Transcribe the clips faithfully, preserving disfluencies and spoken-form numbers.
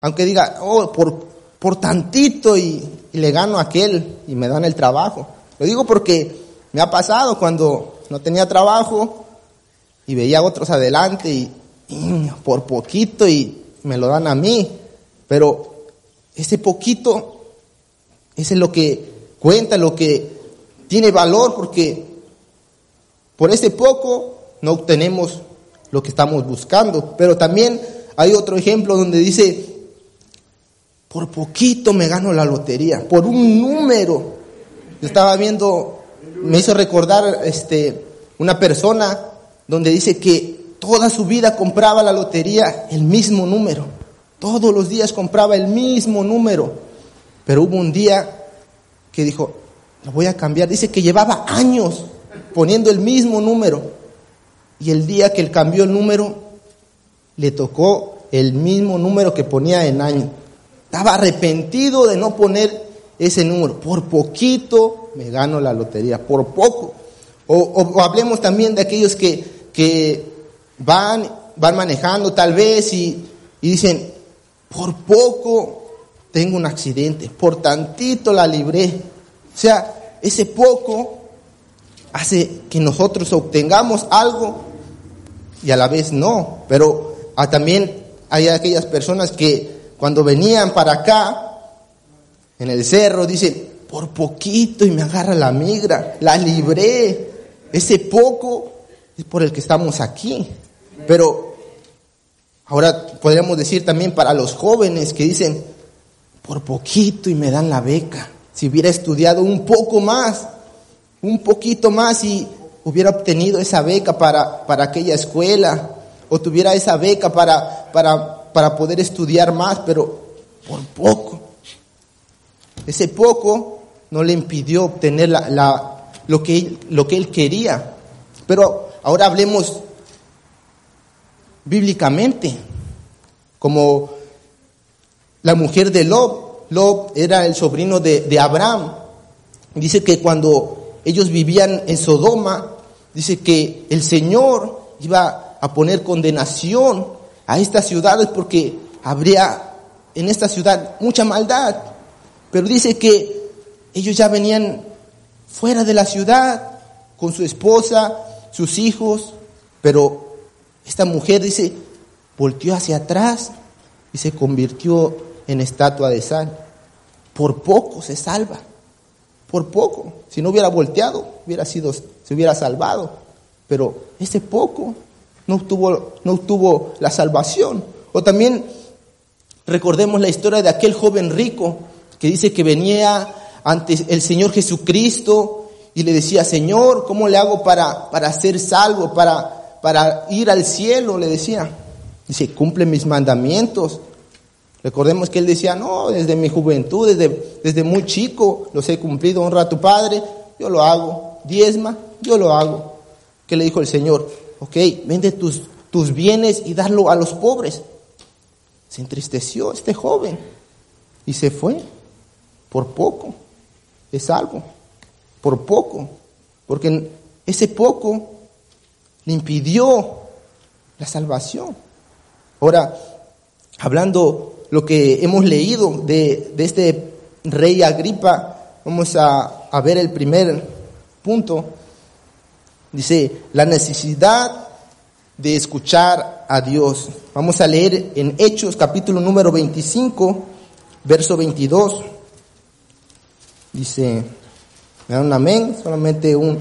Aunque diga, oh, por, por tantito y, y le gano a aquel y me dan el trabajo. Lo digo porque me ha pasado cuando no tenía trabajo y veía a otros adelante y, y por poquito y me lo dan a mí. Pero ese poquito, ese es lo que cuenta, lo que tiene valor, porque por ese poco no obtenemos lo que estamos buscando. Pero también hay otro ejemplo donde dice, por poquito me gano la lotería, por un número. Yo estaba viendo, me hizo recordar este, una persona donde dice que toda su vida compraba la lotería el mismo número. Todos los días compraba el mismo número. Pero hubo un día que dijo, lo voy a cambiar. Dice que llevaba años poniendo el mismo número. Y el día que él cambió el número, le tocó el mismo número que ponía en año. Estaba arrepentido de no poner ese número. Por poquito me gano la lotería, por poco. O, o, o hablemos también de aquellos que, que van, van manejando tal vez y, y dicen, por poco tengo un accidente, por tantito la libré. O sea, ese poco hace que nosotros obtengamos algo y a la vez no. Pero ah, también hay aquellas personas que cuando venían para acá, en el cerro, dicen, por poquito y me agarra la migra, la libré. Ese poco es por el que estamos aquí. Pero ahora podríamos decir también para los jóvenes que dicen, por poquito y me dan la beca. Si hubiera estudiado un poco más, un poquito más y hubiera obtenido esa beca para, para aquella escuela, o tuviera esa beca para, para, para poder estudiar más, pero por poco. Ese poco no le impidió obtener la, la, lo, que él, lo que él quería. Pero ahora hablemos bíblicamente, como la mujer de Lot. Lot era el sobrino de, de Abraham. Dice que cuando ellos vivían en Sodoma, dice que el Señor iba a poner condenación a estas ciudades porque habría en esta ciudad mucha maldad. Pero dice que ellos ya venían fuera de la ciudad con su esposa, sus hijos, pero esta mujer, dice, volteó hacia atrás y se convirtió en estatua de sal. Por poco se salva, por poco. Si no hubiera volteado, hubiera sido, se hubiera salvado. Pero ese poco no obtuvo, no obtuvo la salvación. O también recordemos la historia de aquel joven rico que dice que venía ante el Señor Jesucristo y le decía, Señor, ¿cómo le hago para, para ser salvo, para, para ir al cielo? Le decía. Dice, cumple mis mandamientos. Recordemos que él decía, no, desde mi juventud, desde, desde muy chico, los he cumplido, honra a tu padre, yo lo hago, diezma, yo lo hago. ¿Qué le dijo el Señor? Ok, vende tus, tus bienes y darlo a los pobres. Se entristeció este joven y se fue. Por poco es salvo, por poco, porque ese poco le impidió la salvación. Ahora, hablando lo que hemos leído de, de este rey Agripa, vamos a, a ver el primer punto. Dice, la necesidad de escuchar a Dios. Vamos a leer en Hechos, capítulo número veinticinco, verso veintidós. Dice, ¿me dan un amén? Solamente un.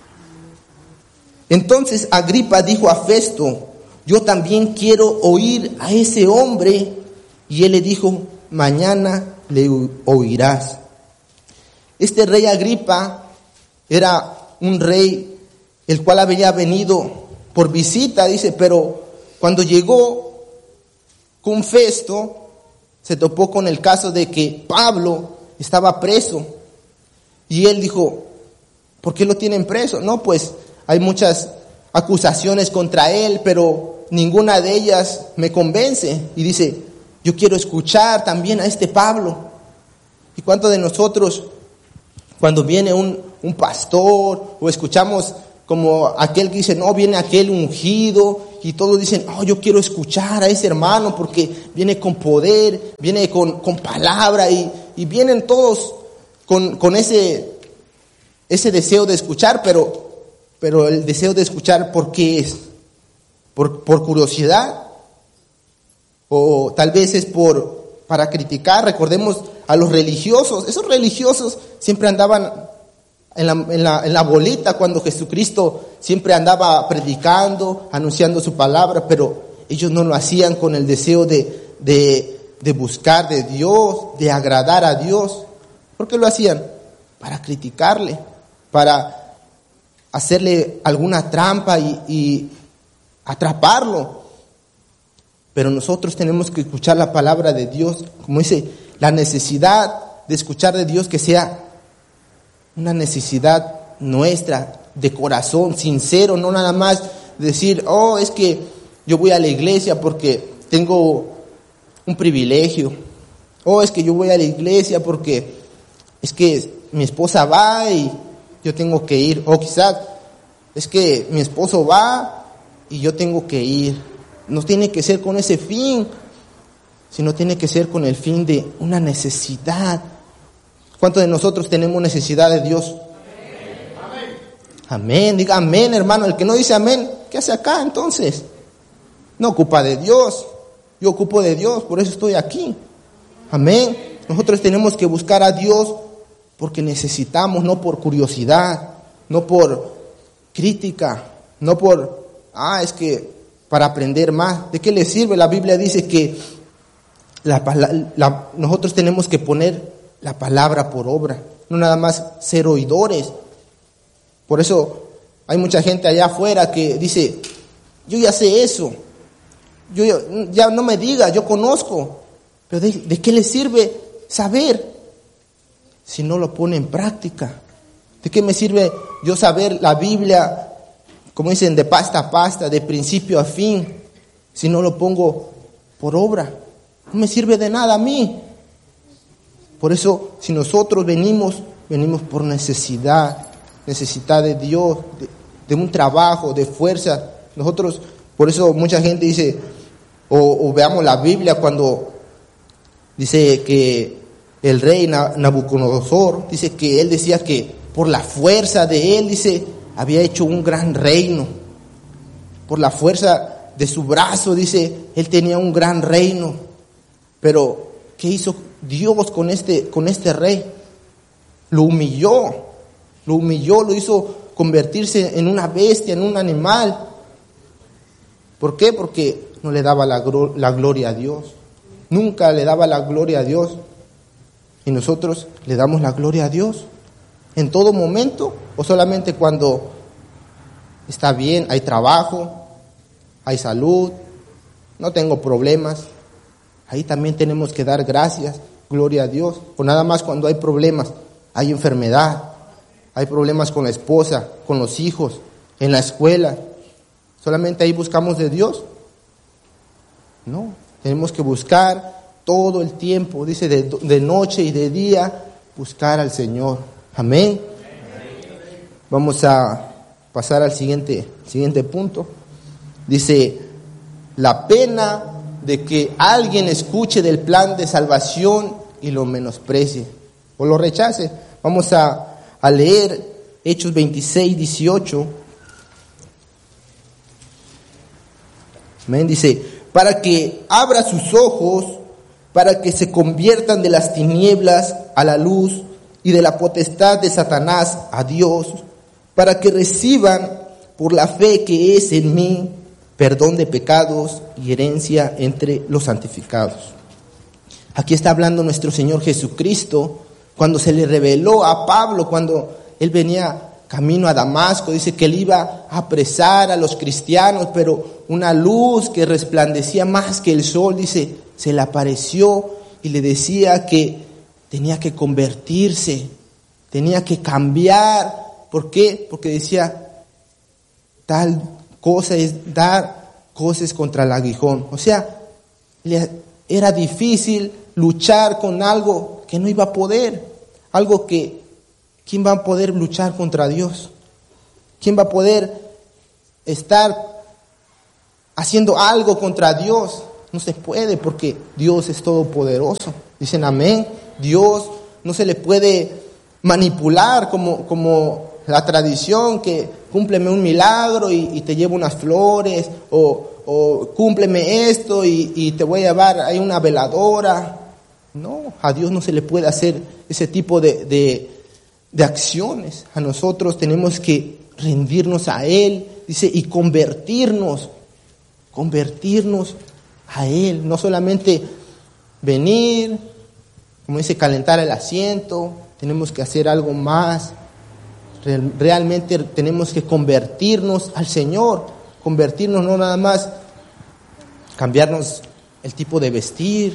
Entonces Agripa dijo a Festo, yo también quiero oír a ese hombre. Y él le dijo, mañana le oirás. Este rey Agripa era un rey el cual había venido por visita, dice, pero cuando llegó con Festo, se topó con el caso de que Pablo estaba preso. Y él dijo, ¿por qué lo tienen preso? No, pues hay muchas acusaciones contra él, pero ninguna de ellas me convence. Y dice, yo quiero escuchar también a este Pablo. ¿Y cuántos de nosotros, cuando viene un, un pastor o escuchamos como aquel que dice, no, viene aquel ungido, y todos dicen, oh, yo quiero escuchar a ese hermano porque viene con poder, viene con, con palabra, y, y vienen todos con, con ese, ese deseo de escuchar, pero, pero el deseo de escuchar, ¿por qué es? ¿Por, por curiosidad? O tal vez es por, para criticar. Recordemos a los religiosos. Esos religiosos siempre andaban en la, en la, en la bolita cuando Jesucristo siempre andaba predicando, anunciando su palabra, pero ellos no lo hacían con el deseo de, de, de buscar de Dios, de agradar a Dios. ¿Por qué lo hacían? Para criticarle, para hacerle alguna trampa y, y atraparlo. Pero nosotros tenemos que escuchar la palabra de Dios, como dice, la necesidad de escuchar de Dios que sea una necesidad nuestra, de corazón, sincero, no nada más decir, oh, es que yo voy a la iglesia porque tengo un privilegio, oh, es que yo voy a la iglesia porque es que mi esposa va y yo tengo que ir, o quizás es que mi esposo va y yo tengo que ir. No tiene que ser con ese fin, sino tiene que ser con el fin de una necesidad. ¿Cuántos de nosotros tenemos necesidad de Dios? Amén. Amén. Diga amén, hermano. El que no dice amén, ¿qué hace acá entonces? No ocupa de Dios. Yo ocupo de Dios, por eso estoy aquí. Amén. Nosotros tenemos que buscar a Dios porque necesitamos, no por curiosidad, no por crítica, no por, ah, es que para aprender más. ¿De qué le sirve? La Biblia dice que la, la, nosotros tenemos que poner la palabra por obra, no nada más ser oidores. Por eso hay mucha gente allá afuera que dice, yo ya sé eso, yo ya, ya no me diga, yo conozco, pero ¿de, de qué le sirve saber si no lo pone en práctica? ¿De qué me sirve yo saber la Biblia, como dicen, de pasta a pasta, de principio a fin, si no lo pongo por obra? No me sirve de nada a mí. Por eso, si nosotros venimos, venimos por necesidad, necesidad de Dios, de, de un trabajo, de fuerza. Nosotros, por eso mucha gente dice, o, o veamos la Biblia cuando dice que el rey Nabucodonosor, dice que él decía que por la fuerza de él, dice, había hecho un gran reino. Por la fuerza de su brazo, dice, él tenía un gran reino. Pero, ¿qué hizo Dios con este, con este rey? Lo humilló, lo humilló, lo hizo convertirse en una bestia, en un animal. ¿Por qué? Porque no le daba la, la gloria a Dios. Nunca le daba la gloria a Dios. Y nosotros le damos la gloria a Dios en todo momento, o solamente cuando está bien, hay trabajo, hay salud, no tengo problemas. Ahí también tenemos que dar gracias, gloria a Dios. O nada más cuando hay problemas, hay enfermedad, hay problemas con la esposa, con los hijos, en la escuela. ¿Solamente ahí buscamos de Dios? No, tenemos que buscar todo el tiempo, dice, de, de noche y de día, buscar al Señor. Amén. Vamos a pasar al siguiente, siguiente punto. Dice, la pena de que alguien escuche del plan de salvación y lo menosprecie o lo rechace. Vamos a, a leer Hechos veintiséis, dieciocho. Amén. Dice, para que abra sus ojos, para que se conviertan de las tinieblas a la luz y de la potestad de Satanás a Dios, para que reciban por la fe que es en mí perdón de pecados y herencia entre los santificados. Aquí está hablando nuestro Señor Jesucristo cuando se le reveló a Pablo, cuando él venía camino a Damasco. Dice que él iba a apresar a los cristianos, pero una luz que resplandecía más que el sol, dice, se le apareció y le decía que tenía que convertirse, tenía que cambiar. ¿Por qué? Porque decía, tal cosa es dar cosas contra el aguijón. O sea, le, era difícil luchar con algo que no iba a poder, algo que, ¿quién va a poder luchar contra Dios? ¿Quién va a poder estar haciendo algo contra Dios? No se puede, porque Dios es todopoderoso. Dicen amén. Dios no se le puede manipular como, como la tradición, que cúmpleme un milagro y, y te llevo unas flores, o, o cúmpleme esto y, y te voy a llevar ahí una veladora. No, a Dios no se le puede hacer ese tipo de, de, de acciones. A nosotros tenemos que rendirnos a Él, dice, y convertirnos, convertirnos a Él. No solamente venir, como dice, calentar el asiento, tenemos que hacer algo más. Real, realmente tenemos que convertirnos al Señor, convertirnos, no nada más cambiarnos el tipo de vestir,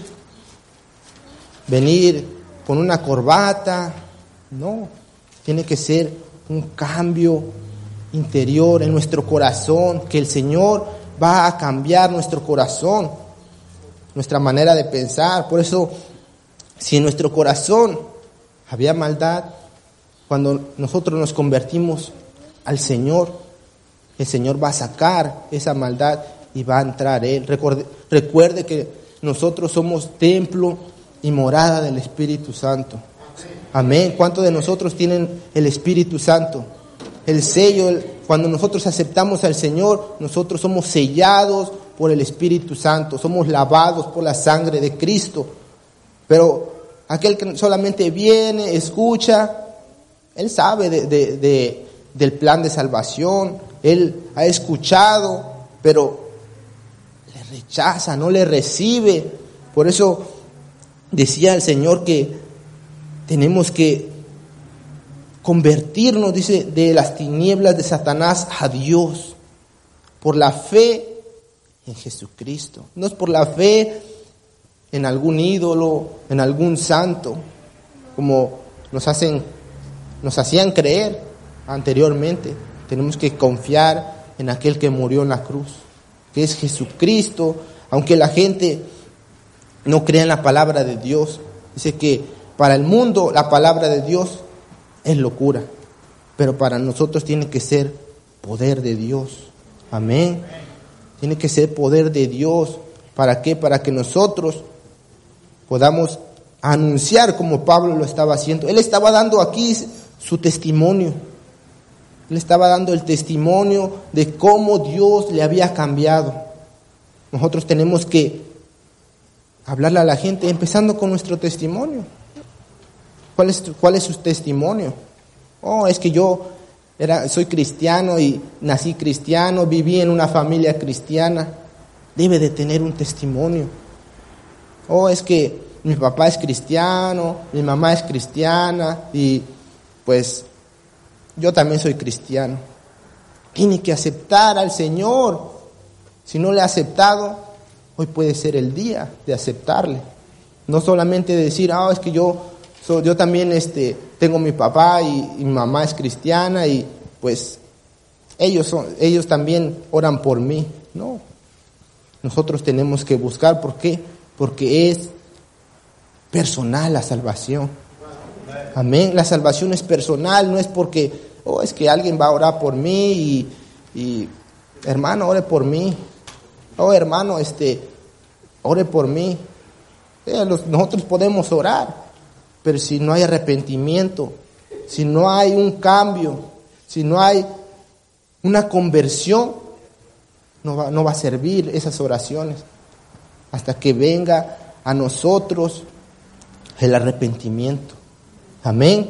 venir con una corbata, no, tiene que ser un cambio interior en nuestro corazón, que el Señor va a cambiar nuestro corazón, nuestra manera de pensar. Por eso, si en nuestro corazón había maldad, cuando nosotros nos convertimos al Señor, el Señor va a sacar esa maldad y va a entrar Él. Recuerde, recuerde que nosotros somos templo y morada del Espíritu Santo. Amén. ¿Cuántos de nosotros tienen el Espíritu Santo? El sello, el, cuando nosotros aceptamos al Señor, nosotros somos sellados por el Espíritu Santo, somos lavados por la sangre de Cristo. Pero aquel que solamente viene, escucha, él sabe de, de, de, del plan de salvación, él ha escuchado, pero le rechaza, no le recibe. Por eso decía el Señor que tenemos que convertirnos, dice, de las tinieblas de Satanás a Dios, por la fe en Jesucristo. No es por la fe en algún ídolo, en algún santo, como nos hacen, nos hacían creer anteriormente. Tenemos que confiar en aquel que murió en la cruz, que es Jesucristo. Aunque la gente no crea en la palabra de Dios, dice que para el mundo la palabra de Dios es locura, pero para nosotros tiene que ser poder de Dios. Amén. Tiene que ser poder de Dios. ¿Para qué? Para que nosotros podamos anunciar como Pablo lo estaba haciendo. Él estaba dando aquí su testimonio. Él estaba dando el testimonio de cómo Dios le había cambiado. Nosotros tenemos que hablarle a la gente empezando con nuestro testimonio. ¿Cuál es, cuál es su testimonio? Oh, es que yo era, soy cristiano y nací cristiano, viví en una familia cristiana. Debe de tener un testimonio. Oh, es que mi papá es cristiano, mi mamá es cristiana y pues yo también soy cristiano. Tiene que aceptar al Señor. Si no le ha aceptado, hoy puede ser el día de aceptarle. No solamente decir, ah, oh, es que yo So, yo también este, tengo mi papá y, y mi mamá es cristiana y pues ellos, son, ellos también oran por mí. No, nosotros tenemos que buscar. ¿Por qué? Porque es personal la salvación. Amén. La salvación es personal, no es porque, oh, es que alguien va a orar por mí y, y hermano, ore por mí. Oh, hermano, este, ore por mí. Eh, los, nosotros podemos orar. Pero si no hay arrepentimiento, si no hay un cambio, si no hay una conversión, no va, no va a servir esas oraciones hasta que venga a nosotros el arrepentimiento. Amén.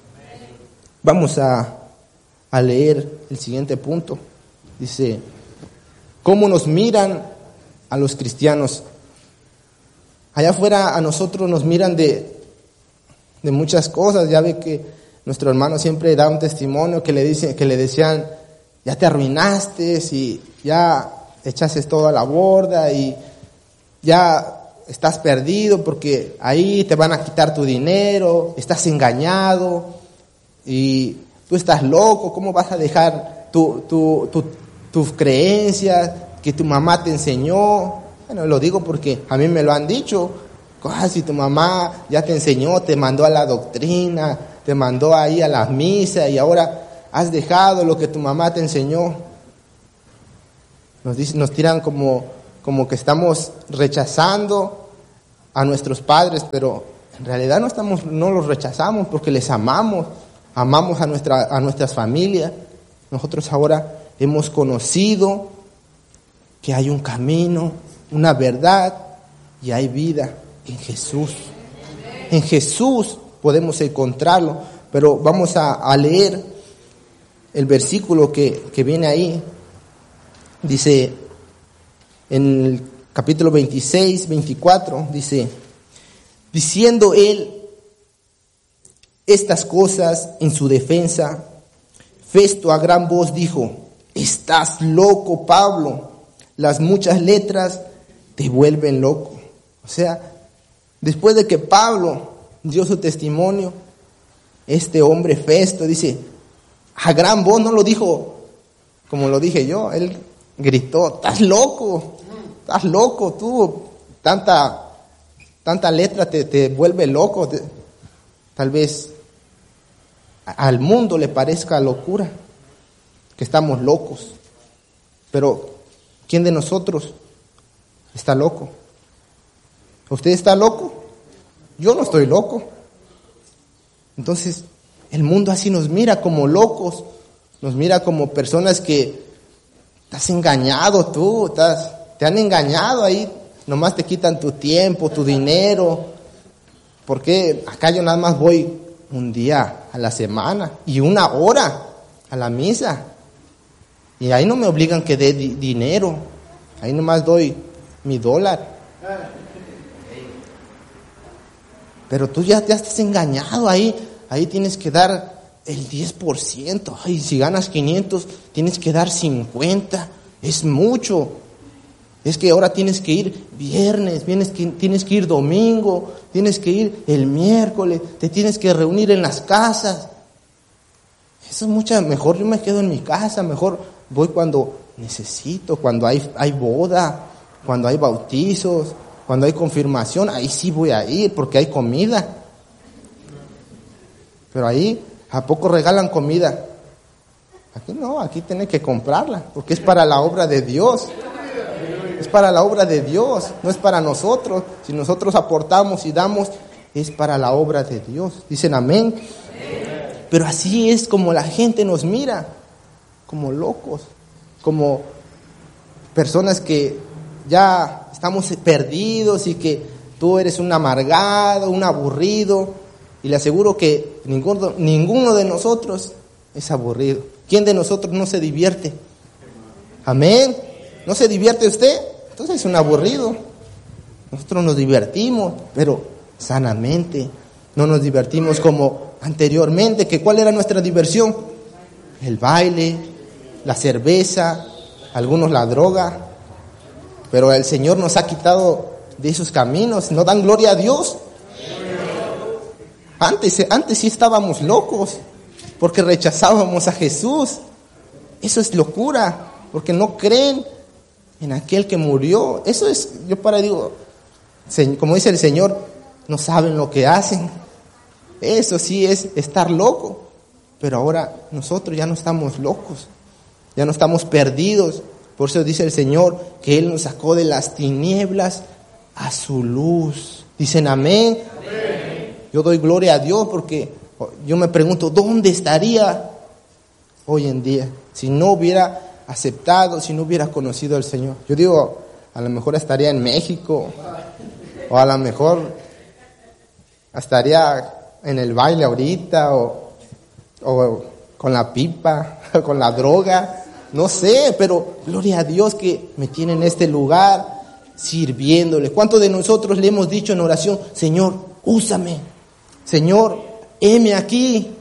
Vamos a, a leer el siguiente punto. Dice, ¿cómo nos miran a los cristianos? Allá afuera a nosotros nos miran de... de muchas cosas. Ya ve que nuestro hermano siempre da un testimonio que le dice, que le decían, ya te arruinaste y ya echaste todo a la borda y ya estás perdido porque ahí te van a quitar tu dinero, estás engañado y tú estás loco. ¿Cómo vas a dejar tu, tu, tu, tus creencias que tu mamá te enseñó? Bueno, lo digo porque a mí me lo han dicho. Ah, si tu mamá ya te enseñó, te mandó a la doctrina, te mandó ahí a la misa y ahora has dejado lo que tu mamá te enseñó. Nos dicen, nos tiran como, como que estamos rechazando a nuestros padres, pero en realidad no estamos, no los rechazamos porque les amamos, amamos a nuestra, a nuestras familias. Nosotros ahora hemos conocido que hay un camino, una verdad y hay vida en Jesús. En Jesús podemos encontrarlo, pero vamos a, a leer el versículo que, que viene ahí. Dice en el capítulo veintiséis, veinticuatro, dice, diciendo él estas cosas en su defensa, Festo a gran voz dijo, estás loco, Pablo, las muchas letras te vuelven loco. O sea, después de que Pablo dio su testimonio, este hombre Festo dice, a gran voz, no lo dijo como lo dije yo, él gritó, estás loco, estás loco tú, tanta, tanta letra te, te vuelve loco. Te, tal vez al mundo le parezca locura, que estamos locos, pero ¿quién de nosotros está loco? ¿Usted está loco? Yo no estoy loco. Entonces, el mundo así nos mira como locos, nos mira como personas que estás engañado tú, estás, te han engañado ahí, nomás te quitan tu tiempo, tu dinero, porque acá yo nada más voy un día a la semana y una hora a la misa, y ahí no me obligan que dé di- dinero, ahí nomás doy mi dólar. Pero tú ya, ya estás engañado ahí, ahí tienes que dar el diez por ciento. Ay, si ganas quinientos, tienes que dar cincuenta. Es mucho. Es que ahora tienes que ir viernes, tienes que, tienes que ir domingo, tienes que ir el miércoles, te tienes que reunir en las casas. Eso es mucho mejor, yo me quedo en mi casa, mejor voy cuando necesito, cuando hay, hay boda, cuando hay bautizos, cuando hay confirmación, ahí sí voy a ir porque hay comida. Pero ahí, ¿a poco regalan comida? Aquí no, aquí tienes que comprarla, porque es para la obra de Dios. Es para la obra de Dios, no es para nosotros. Si nosotros aportamos y damos, es para la obra de Dios. Dicen amén. Pero así es como la gente nos mira, como locos, como personas que ya estamos perdidos y que tú eres un amargado, un aburrido. Y le aseguro que ninguno, ninguno de nosotros es aburrido. ¿Quién de nosotros no se divierte? Amén. ¿No se divierte usted? Entonces es un aburrido. Nosotros nos divertimos, pero sanamente. No nos divertimos como anteriormente, que ¿cuál era nuestra diversión? El baile, la cerveza, algunos la droga. Pero el Señor nos ha quitado de esos caminos. ¿No dan gloria a Dios? Antes, antes sí estábamos locos, porque rechazábamos a Jesús. Eso es locura, porque no creen en aquel que murió. Eso es, yo para digo, como dice el Señor, no saben lo que hacen. Eso sí es estar loco. Pero ahora nosotros ya no estamos locos, ya no estamos perdidos. Por eso dice el Señor que Él nos sacó de las tinieblas a su luz. Dicen amén. Amén. Yo doy gloria a Dios porque yo me pregunto, ¿dónde estaría hoy en día si no hubiera aceptado, si no hubiera conocido al Señor? Yo digo, a lo mejor estaría en México, o a lo mejor estaría en el baile ahorita, o, o con la pipa, o con la droga, no sé, pero gloria a Dios que me tiene en este lugar sirviéndole. ¿Cuántos de nosotros le hemos dicho en oración, Señor, úsame? Señor, heme aquí.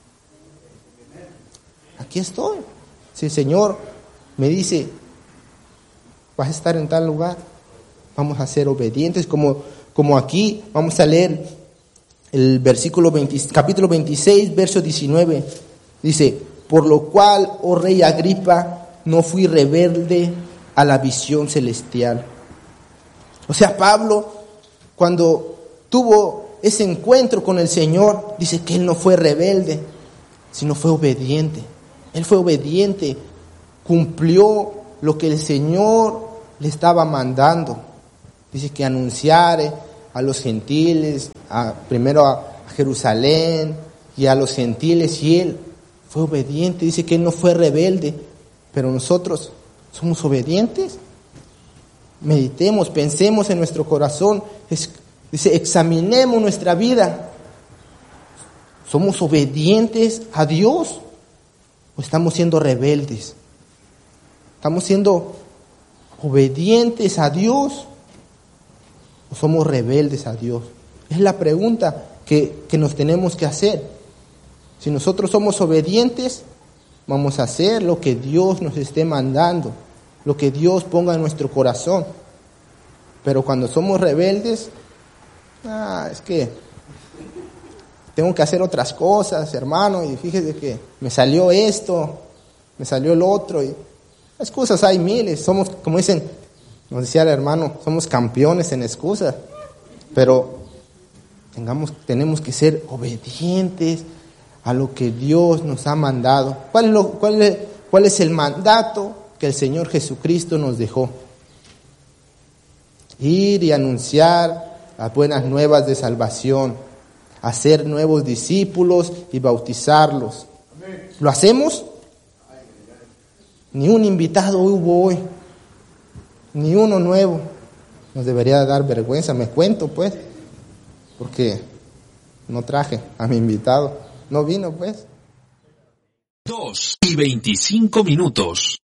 Aquí estoy. Si el Señor me dice, vas a estar en tal lugar, vamos a ser obedientes, como, como aquí, vamos a leer el versículo veinte, capítulo veintiséis, verso diecinueve. Dice, por lo cual, oh rey Agripa, no fui rebelde a la visión celestial. O sea, Pablo, cuando tuvo ese encuentro con el Señor, dice que él no fue rebelde, sino fue obediente. Él fue obediente, cumplió lo que el Señor le estaba mandando. Dice que anunciare a los gentiles, a, primero a Jerusalén y a los gentiles, y Él fue obediente. Dice que Él no fue rebelde, pero nosotros somos obedientes. Meditemos, pensemos en nuestro corazón. Es, dice, examinemos nuestra vida. ¿Somos obedientes a Dios o estamos siendo rebeldes? ¿Estamos siendo obedientes a Dios o somos rebeldes a Dios? Es la pregunta que, que nos tenemos que hacer. Si nosotros somos obedientes, vamos a hacer lo que Dios nos esté mandando, lo que Dios ponga en nuestro corazón. Pero cuando somos rebeldes, ah, es que tengo que hacer otras cosas, hermano, y fíjese que me salió esto, me salió el otro, y excusas hay miles. Somos, como dicen, nos decía el hermano, somos campeones en excusas, pero tengamos, tenemos que ser obedientes a lo que Dios nos ha mandado. ¿Cuál es, lo, cuál es, cuál es el mandato que el Señor Jesucristo nos dejó? Ir y anunciar las buenas nuevas de salvación, hacer nuevos discípulos y bautizarlos. ¿Lo hacemos? Ni un invitado hubo hoy, ni uno nuevo. Nos debería dar vergüenza, me cuento pues, porque no traje a mi invitado, no vino pues. Dos y veinticinco minutos.